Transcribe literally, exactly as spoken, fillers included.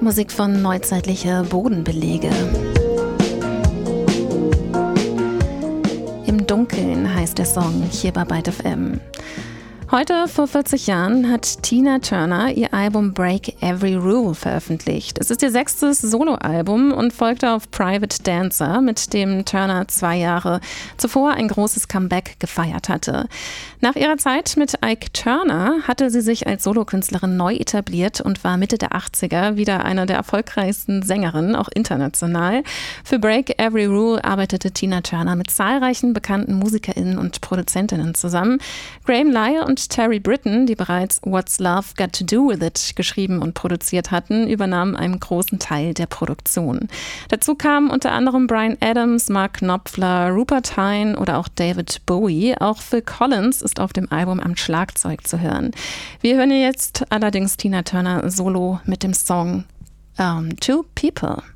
Musik von Neuzeitliche Bodenbelege. Im Dunkeln heißt der Song hier bei Byte F M. Heute, vor vierzig Jahren, hat Tina Turner ihr Album Break Every Rule veröffentlicht. Es ist ihr sechstes Soloalbum und folgte auf Private Dancer, mit dem Turner zwei Jahre zuvor ein großes Comeback gefeiert hatte. Nach ihrer Zeit mit Ike Turner hatte sie sich als Solokünstlerin neu etabliert und war Mitte der achtziger wieder eine der erfolgreichsten Sängerinnen, auch international. Für Break Every Rule arbeitete Tina Turner mit zahlreichen bekannten MusikerInnen und Produzentinnen zusammen. Graham Lyle und Terry Britten, die bereits What's Love Got to Do With It geschrieben und produziert hatten, übernahmen einen großen Teil der Produktion. Dazu kamen unter anderem Bryan Adams, Mark Knopfler, Rupert Hine oder auch David Bowie. Auch Phil Collins ist auf dem Album am Schlagzeug zu hören. Wir hören jetzt allerdings Tina Turner solo mit dem Song um, Two People.